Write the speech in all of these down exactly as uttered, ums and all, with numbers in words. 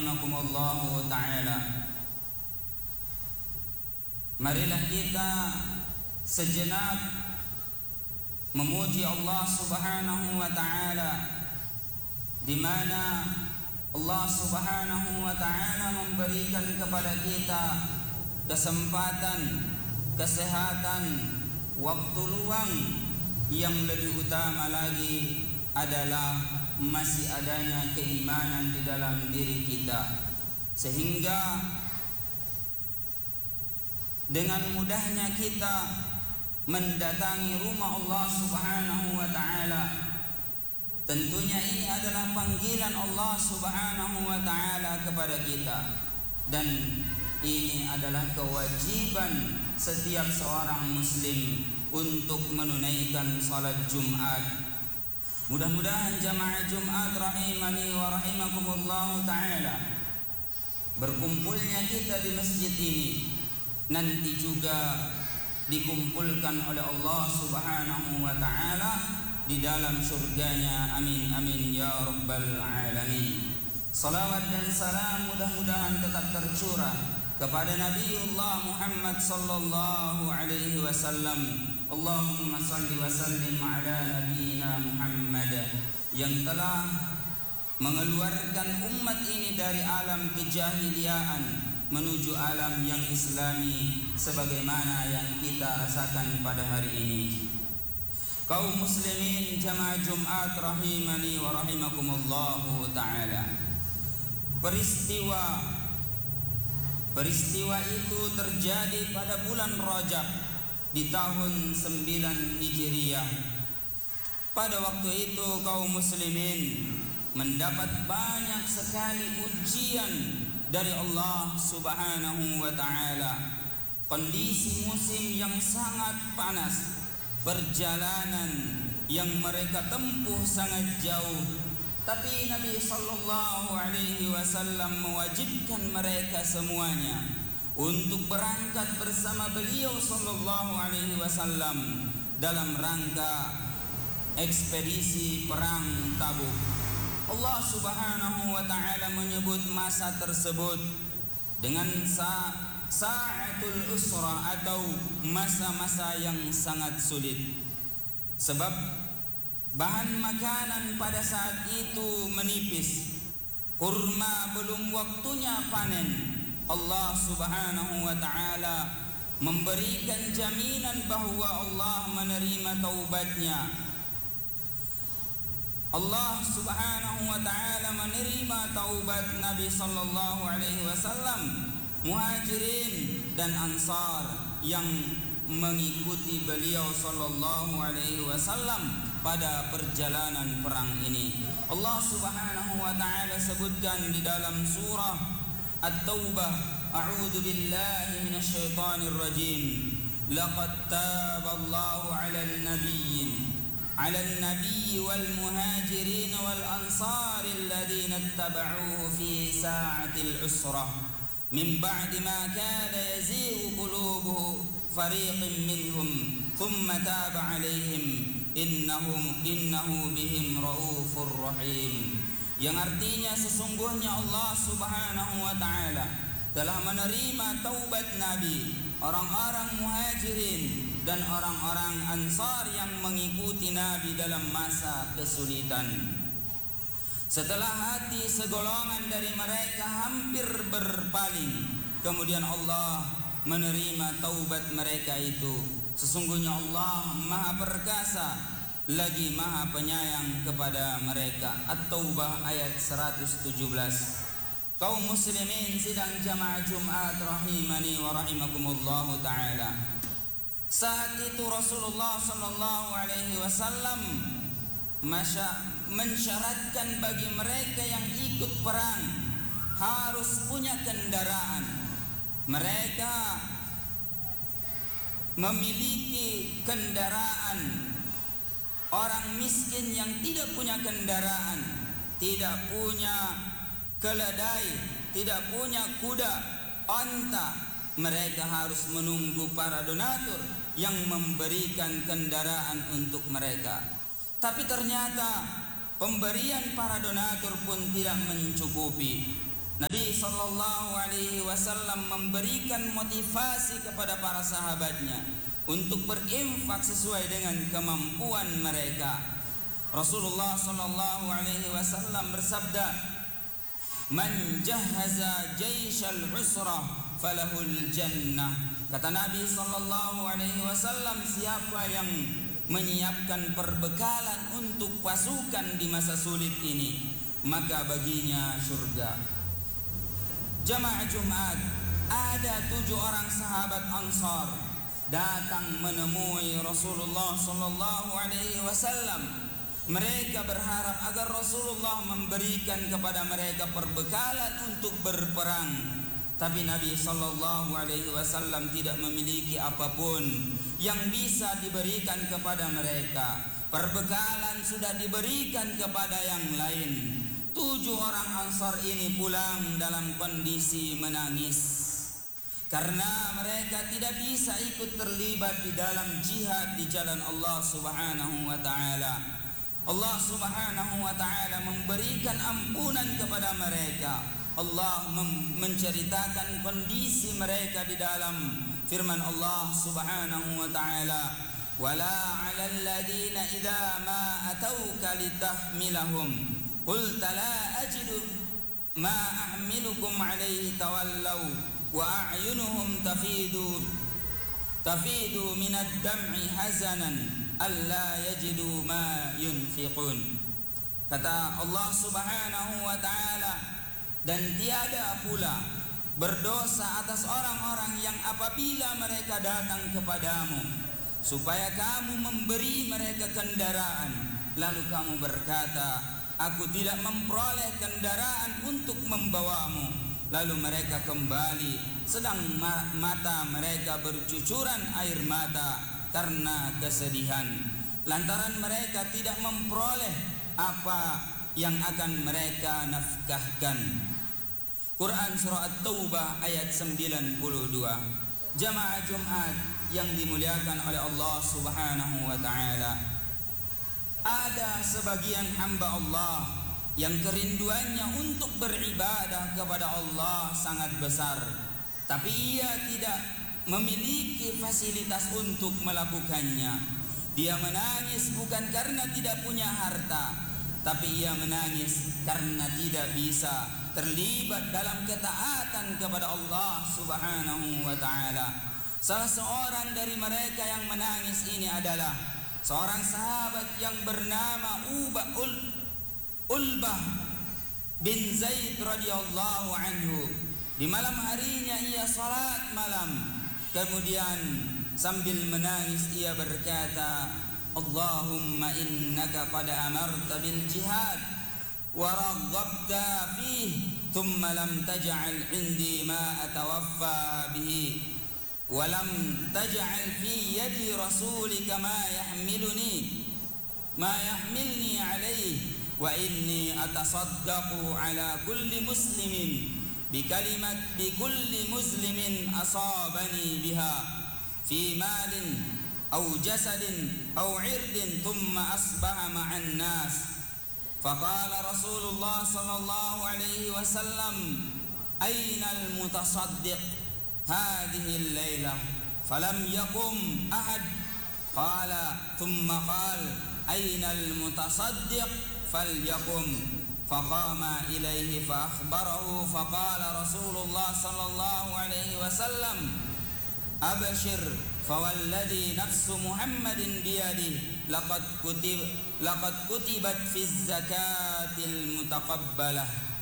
rahimakumullah ta'ala. Marilah kita sejenak memuji Allah Subhanahu wa ta'ala, di mana Allah Subhanahu wa ta'ala memberikan kepada kita kesempatan, kesehatan, waktu luang. Yang lebih utama lagi adalah masih adanya keimanan di dalam diri kita, sehingga dengan mudahnya kita mendatangi rumah Allah Subhanahu wa ta'ala. Tentunya ini adalah panggilan Allah Subhanahu wa ta'ala kepada kita, dan ini adalah kewajiban setiap seorang muslim untuk menunaikan salat Jumat. Mudah-mudahan jamaah Jumat rahimani wa rahimakumullah ta'ala, berkumpulnya kita di masjid ini nanti juga dikumpulkan oleh Allah Subhanahu wa ta'ala di dalam surganya. Amin amin ya rabbal alamin. Salawat dan salam mudah-mudahan tetap tercurah kepada Nabiullah Muhammad sallallahu alaihi wasallam. Allahumma salli wa sallim ala nabiyina Muhammad, yang telah mengeluarkan umat ini dari alam kejahiliaan menuju alam yang islami, sebagaimana yang kita rasakan pada hari ini. Kaum muslimin jamaah Jumat rahimani wa rahimakumullah ta'ala, peristiwa Peristiwa itu terjadi pada bulan Rajab di tahun sembilan Hijriah. Pada waktu itu kaum muslimin mendapat banyak sekali ujian dari Allah Subhanahu wa ta'ala. Kondisi musim yang sangat panas, perjalanan yang mereka tempuh sangat jauh. Tapi Nabi sallallahu alaihi wasallam mewajibkan mereka semuanya untuk berangkat bersama beliau sallallahu alaihi wasallam dalam rangka ekspedisi perang Tabuk. Allah Subhanahu wa ta'ala menyebut masa tersebut dengan sa sa'atul usra, atau masa-masa yang sangat sulit, sebab bahan makanan pada saat itu menipis, kurma belum waktunya panen. Allah Subhanahu wa ta'ala memberikan jaminan bahwa Allah menerima taubatnya. Allah Subhanahu wa ta'ala menerima taubat Nabi sallallahu alaihi wasallam, Muhajirin dan Ansar yang mengikuti beliau sallallahu alaihi wasallam pada perjalanan perang ini. Allah Subhanahu wa ta'ala sebutkan di dalam surah At-Taubah, a'udzu billahi minasyaitonir rajim, laqad taballahu 'alan nabiyyin 'alan nabiyyi wal muhajirin wal ansari alladhina ittaba'uhu fi sa'atil usrah min ba'di ma kada yazighu qulubuhu fariqin minhum thumma taba 'alaihim innahum innahu bihim raufur rahim. Yang artinya sesungguhnya Allah Subhanahu wa ta'ala telah menerima taubat Nabi, orang-orang Muhajirin dan orang-orang Ansar yang mengikuti Nabi dalam masa kesulitan. Setelah hati segolongan dari mereka hampir berpaling, kemudian Allah menerima taubat mereka itu. Sesungguhnya Allah Maha Perkasa lagi Maha Penyayang kepada mereka. At-Taubah ayat seratus tujuh belas. Kaum muslimin sidang jamaah Jumat rahimani wa rahimakumullah ta'ala, saat itu Rasulullah sallallahu alaihi wasallam mensyaratkan bagi mereka yang ikut perang harus punya kendaraan. Mereka memiliki kendaraan. Orang miskin yang tidak punya kendaraan, tidak punya keledai, tidak punya kuda, onta, mereka harus menunggu para donatur yang memberikan kendaraan untuk mereka. Tapi ternyata pemberian para donatur pun tidak mencukupi. Nabi sallallahu alaihi wasallam memberikan motivasi kepada para sahabatnya untuk berinfak sesuai dengan kemampuan mereka. Rasulullah sallallahu alaihi wasallam bersabda, "Man jahaza jaisyal usra falahul jannah." Kata Nabi sallallahu alaihi wasallam, siapa yang menyiapkan perbekalan untuk pasukan di masa sulit ini, maka baginya surga. Jamaah Jumat, ada tujuh orang sahabat Ansar datang menemui Rasulullah sallallahu alaihi wasallam. Mereka berharap agar Rasulullah memberikan kepada mereka perbekalan untuk berperang. Tapi Nabi sallallahu alaihi wasallam tidak memiliki apapun yang bisa diberikan kepada mereka. Perbekalan sudah diberikan kepada yang lain. Tujuh orang Ansar ini pulang dalam kondisi menangis karena mereka tidak bisa ikut terlibat di dalam jihad di jalan Allah Subhanahu wa taala. Allah Subhanahu wa taala memberikan ampunan kepada mereka. Allah menceritakan kondisi mereka di dalam firman Allah Subhanahu wa taala, "Wala 'alal ladina idza ma atauka litahmilahum قلت لا أجد ما أحملكم عليه تولوا وأعينهم تفيض تفيض من الدمع حزنا ألا يجدوا ما ينفقون." Kata Allah Subhanahu wa taala, dan tiada pula berdosa atas orang-orang yang apabila mereka datang kepadamu supaya kamu memberi mereka kendaraan, lalu kamu berkata, "Aku tidak memperoleh kendaraan untuk membawamu." Lalu mereka kembali sedang mata mereka bercucuran air mata karena kesedihan, lantaran mereka tidak memperoleh apa yang akan mereka nafkahkan. Quran surah At-Taubah ayat sembilan puluh dua. Jamaah Jumat yang dimuliakan oleh Allah Subhanahu wa taala, ada sebagian hamba Allah yang kerinduannya untuk beribadah kepada Allah sangat besar, tapi ia tidak memiliki fasilitas untuk melakukannya. Dia menangis bukan karena tidak punya harta, tapi ia menangis karena tidak bisa terlibat dalam ketaatan kepada Allah Subhanahu wa taala. Salah seorang dari mereka yang menangis ini adalah seorang sahabat yang bernama Ubah Ul Ulbah bin Zaid radhiyallahu anhu. Di malam harinya ia salat malam, kemudian sambil menangis ia berkata, "Allahumma innaka qad amarta bil jihad wa raghhabta fihi, thumma lam taj'al 'indi ma atawaffa bihi. Walam taj'al fi yadi rasulika ma yahmiluni ma yahmilni alaihi, wa inni atasaddaqu ala kulli muslimin bi kalimat bi kulli muslimin asabani biha fi malin aw jasadin aw 'irdin thumma asbaha ma'an nas." Faqala Rasulullah sallallahu alaihi wasallam, "Aina al-mutasaddiq هذه الليلة؟" فلم يقم أحد. قال ثم قال أين المتصدق فليقم. فقام إليه فأخبره فقال رسول الله صلى الله عليه وسلم أبشر فوالذي نفس محمد بيده لقد كتب لقد كتبت في الزكاة المتقبلة.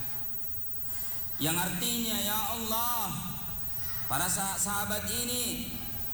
Yang artinya, ya Allah, para sahabat ini,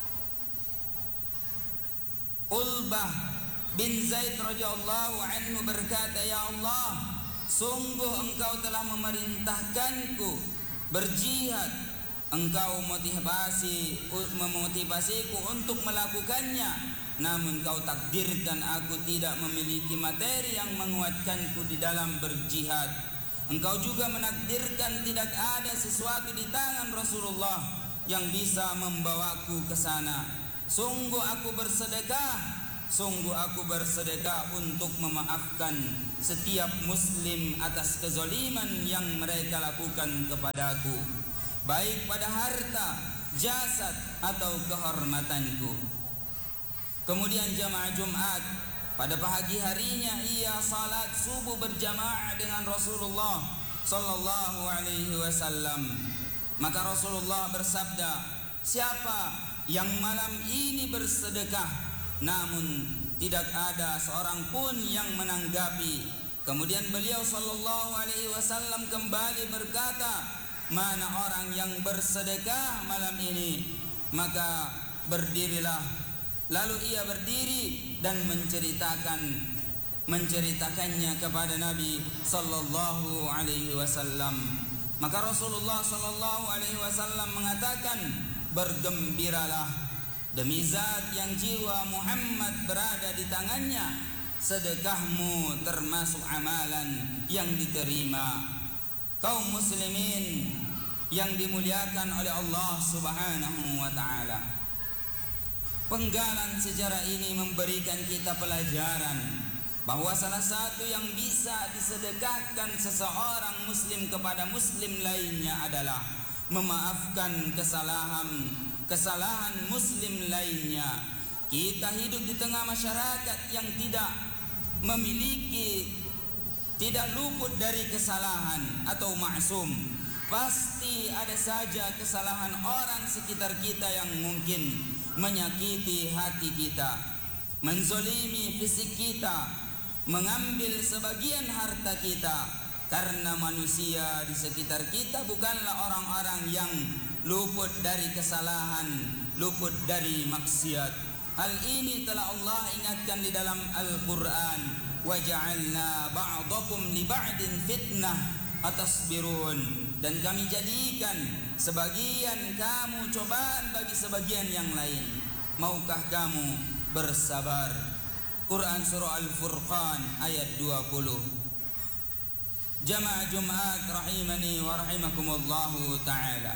Ulbah bin Zaid radhiyallahu anhu berkata, "Ya Allah, sungguh Engkau telah memerintahkanku berjihad. Engkau motivasi memotivasiku untuk melakukannya, namun Kau takdirkan aku tidak memiliki materi yang menguatkanku di dalam berjihad. Engkau juga menakdirkan tidak ada sesuatu di tangan Rasulullah yang bisa membawaku ke sana. Sungguh aku bersedekah sungguh aku bersedekah untuk memaafkan setiap muslim atas kezaliman yang mereka lakukan kepadaku, baik pada harta, jasad atau kehormatanku. Kemudian jamaah Jumat, pada pagi harinya ia salat subuh berjamaah dengan Rasulullah sallallahu alaihi wasallam. Maka Rasulullah bersabda, siapa yang malam ini bersedekah namun tidak ada seorang pun yang menanggapi. Kemudian beliau sallallahu alaihi wasallam kembali berkata, mana orang yang bersedekah malam ini? Maka berdirilah. Lalu ia berdiri dan menceritakan menceritakannya kepada Nabi sallallahu alaihi wasallam. Maka Rasulullah sallallahu alaihi wasallam mengatakan, bergembiralah demi zat yang jiwa Muhammad berada di tangannya, sedekahmu termasuk amalan yang diterima. Kaum muslimin yang dimuliakan oleh Allah Subhanahu wa taala, penggalan sejarah ini memberikan kita pelajaran bahwa salah satu yang bisa disedekahkan seseorang muslim kepada muslim lainnya adalah memaafkan kesalahan kesalahan muslim lainnya. Kita hidup di tengah masyarakat yang tidak memiliki, tidak luput dari kesalahan atau maksum. Pasti ada saja kesalahan orang sekitar kita yang mungkin menyakiti hati kita, menzolimi fisik kita, mengambil sebagian harta kita. Karena manusia di sekitar kita bukanlah orang-orang yang luput dari kesalahan, luput dari maksiat. Hal ini telah Allah ingatkan di dalam Al-Quran, وَجَعَلْنَا بَعْضَكُمْ لِبَعْدٍ فِتْنَةً أَتَصْبِرُونَ, dan kami jadikan sebagian kamu cobaan bagi sebagian yang lain. Maukah kamu bersabar? Quran surah Al-Furqan ayat dua puluh. Jamaah Jumat rahimani wa rahimakumullahu ta'ala.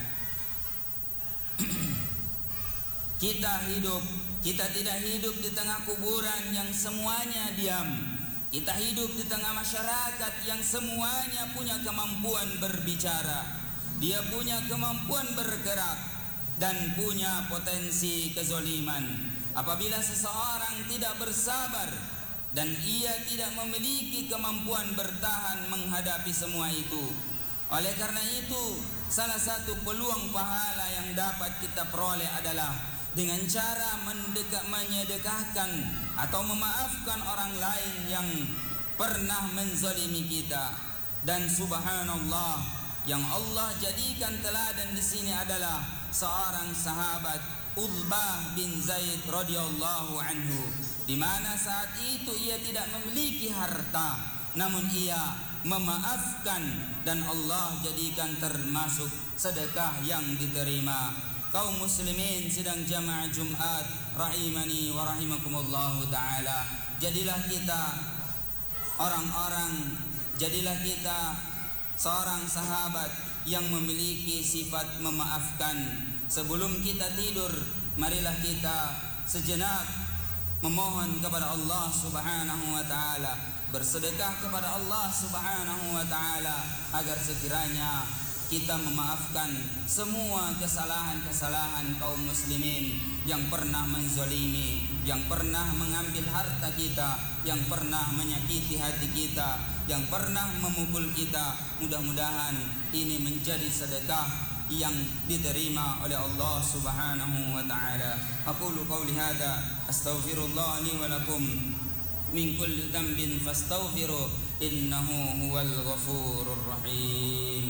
Kita hidup, kita tidak hidup di tengah kuburan yang semuanya diam. Kita hidup di tengah masyarakat yang semuanya punya kemampuan berbicara, dia punya kemampuan bergerak dan punya potensi kezoliman. Apabila seseorang tidak bersabar dan ia tidak memiliki kemampuan bertahan menghadapi semua itu, oleh karena itu salah satu peluang pahala yang dapat kita peroleh adalah dengan cara mendekat, menyedekahkan atau memaafkan orang lain yang pernah menzalimi kita. Dan subhanallah, yang Allah jadikan teladan di sini adalah seorang sahabat Utbah bin Zaid radhiyallahu anhu, di mana saat itu ia tidak memiliki harta, namun ia memaafkan dan Allah jadikan termasuk sedekah yang diterima. Kaum muslimin sidang jamaah Jumat rahimani wa rahimakumullahu ta'ala, jadilah kita orang-orang, jadilah kita seorang sahabat yang memiliki sifat memaafkan. Sebelum kita tidur, marilah kita sejenak memohon kepada Allah Subhanahu wa ta'ala, bersedekah kepada Allah Subhanahu wa ta'ala agar sekiranya kita memaafkan semua kesalahan-kesalahan kaum muslimin yang pernah menzalimi, yang pernah mengambil harta kita, yang pernah menyakiti hati kita, yang pernah memukul kita. Mudah-mudahan ini menjadi sedekah yang diterima oleh Allah Subhanahu wa ta'ala. Aqulu qawli hadza astaghfirullah li wa lakum min kulli dhanbin fastaghfiru innahu huwal ghafurur rahim.